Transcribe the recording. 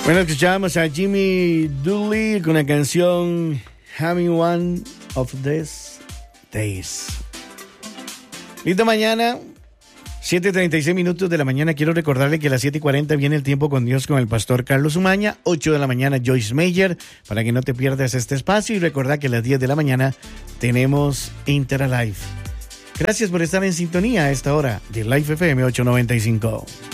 Bueno, escuchamos a Jimmy Dooley con la canción Having One of These Days. Listo, mañana, 7:36 minutos de la mañana. Quiero recordarle que a las 7:40 viene el Tiempo con Dios con el pastor Carlos Umaña. 8 de la mañana, Joyce Meyer, para que no te pierdas este espacio. Y recordar que a las 10 de la mañana tenemos Interalive. Gracias por estar en sintonía a esta hora de Life FM 895.